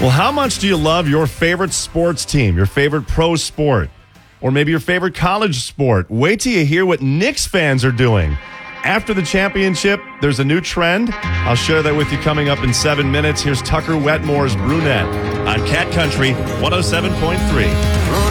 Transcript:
Well, how much do you love your favorite sports team, your favorite pro sport, or maybe your favorite college sport? Wait till you hear what Knicks fans are doing. After the championship, there's a new trend. I'll share that with you coming up in 7 minutes. Here's Tucker Wetmore's Brunette on Cat Country 107.3.